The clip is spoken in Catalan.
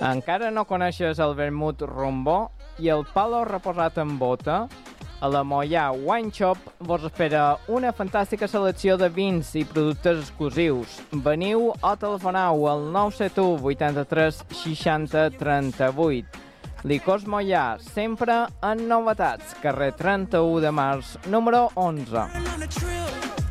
Encara no coneixes el vermut rombó i el palo reposat en bota? A la Mollà Wine Shop vos espera una fantàstica selecció de vins i productes exclusius. Veniu o telefoneu al 971 83 60 38. Licors Mollà, sempre en novetats. Carrer 31 de març, número 11.